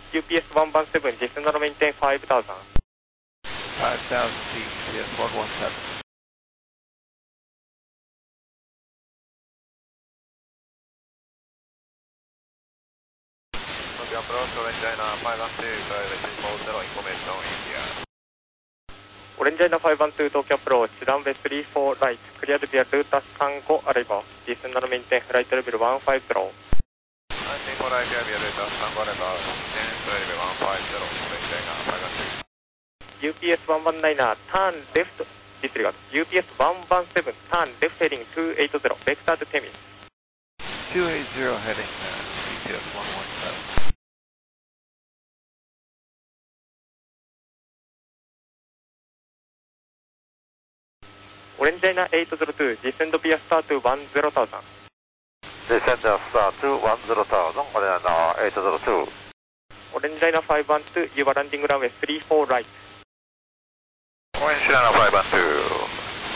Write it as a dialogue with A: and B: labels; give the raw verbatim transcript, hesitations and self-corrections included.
A: ユーピーエスワンワンセブン、実践ななメインテンごタウザン。
B: five thousand feet, yes, one one seven.
C: Okay, approach Orange China five one two, three four zero, information in here.
A: オレンジャイナごワンツー、東京アプローチ、ランウェイスリーフォーライト、クリアデビアルータスさんご、アライバー、実践ななメインテン、フライトレベルいちごゼロ。
C: Landing for right here, Delta Tango Level, descent level one five zero, Orange China five one two.
A: ユーピーエスワンワンナイン、turn left, disregard. ユーピーエスワンワンセブン、turn left heading two eight zero, vector to Temis.
B: two eight zero heading, uh, U P S one one seven.
A: オレンジャイナはちゼロに、実践ドビアスタートじゅうタウザン。
D: Descend the star to one zero thousand, Orange eight zero two.
A: オレンジャイナごワンツー、You are landing runway three four right.
C: Orange China five one two.